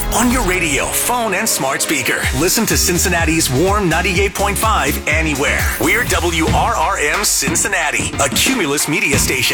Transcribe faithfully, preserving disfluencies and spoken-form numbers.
on your radio, phone, and smart speaker. Listen to Cincinnati's Warm ninety-eight point five anywhere. We're W R R M Cincinnati, a Cumulus media station.